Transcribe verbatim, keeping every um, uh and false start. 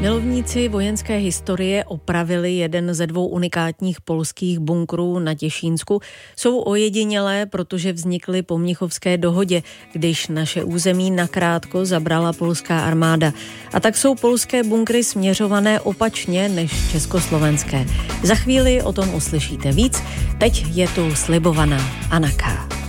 Milovníci vojenské historie opravili jeden ze dvou unikátních polských bunkrů na Těšínsku. Jsou ojedinělé, protože vznikly po Mnichovské dohodě, když naše území nakrátko zabrala polská armáda. A tak jsou polské bunkry směřované opačně než československé. Za chvíli o tom uslyšíte víc. Teď je tu slibovaná Anna K.